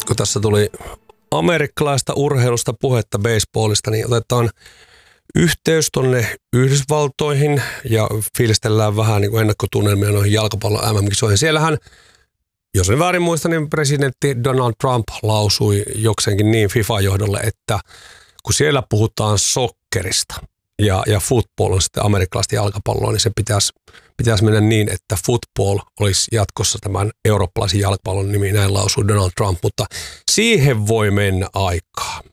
kun tässä tuli amerikkalaista urheilusta puhetta baseballista, niin otetaan yhteys tuonne Yhdysvaltoihin ja fiilistellään vähän niin kuin ennakkotunnelmia noihin jalkapallon MM-kisoihin. Siellähän, jos en väärin muista, niin presidentti Donald Trump lausui jokseenkin niin FIFA-johdolle, että kun siellä puhutaan sokkerista ja football on sitten amerikkalaista jalkapalloa, niin se pitäisi mennä niin, että football olisi jatkossa tämän eurooppalaisen jalkapallon nimi, näin lausui Donald Trump, mutta siihen voi mennä aikaa.